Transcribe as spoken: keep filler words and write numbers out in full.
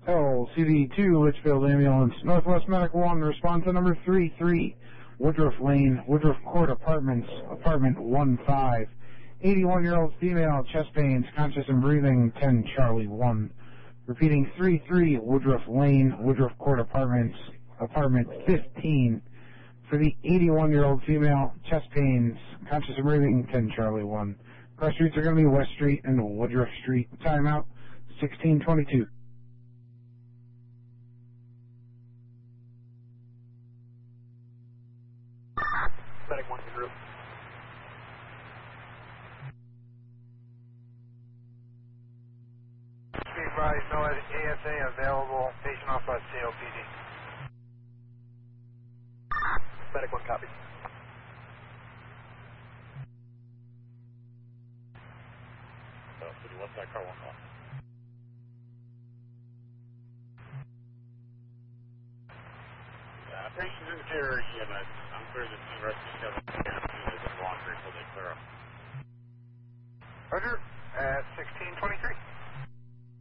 L C D two, Litchfield Ambulance, Northwest Medical one, respond to number three three, Woodruff Lane, Woodruff Court Apartments, apartment one five. eighty-one-year-old female, chest pains, conscious and breathing, ten Charlie one. Repeating three three, Woodruff Lane, Woodruff Court Apartments, apartment fifteen. For the eighty-one-year-old female, chest pains, conscious and breathing, ten Charlie one. Cross streets are going to be West Street and Woodruff Street. Timeout, sixteen twenty-two. Medic one group. Be advised, no A S A available. Patient off by C O P D. Medic one copy. So, City West Side, car one call. Uh, patient's in the care unit. I'm clear to see rescue seven. Unit is in laundry until they clear up. Roger.